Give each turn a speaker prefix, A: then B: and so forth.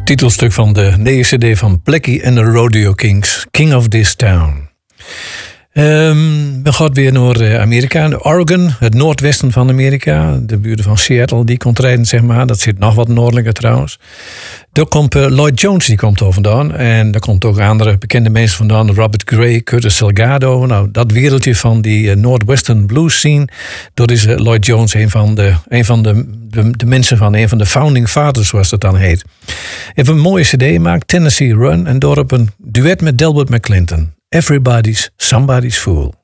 A: Titelstuk van de nieuwe cd van Blackie and the Rodeo Kings, King of This Town. We gaan weer naar Amerika, Oregon, het noordwesten van Amerika. De buurten van Seattle, die komt rijden, zeg maar. Dat zit nog wat noordelijker trouwens. Daar komt Lloyd Jones, die komt over vandaan. En daar komt ook andere bekende mensen vandaan. Robert Gray, Curtis Salgado. Nou, dat wereldje van die Northwestern blues scene. Dat is Lloyd Jones, een van de mensen van een van de founding fathers, zoals dat dan heet. Even een mooie cd maakt, Tennessee Run. En daarop een duet met Delbert McClinton. Everybody's Somebody's Fool.